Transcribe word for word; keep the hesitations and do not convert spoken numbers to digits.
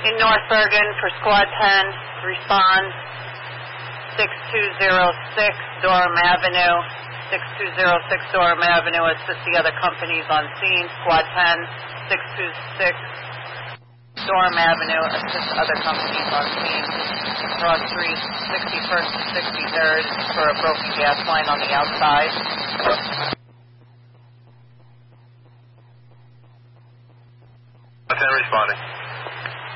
In North Bergen for Squad ten, respond six two zero six Durham Avenue. six two zero six Durham Avenue, assist the other companies on scene. Squad ten, six two six Durham Avenue, assist other companies on scene. Cross three sixty-first and sixty-third for a broken gas line on the outside.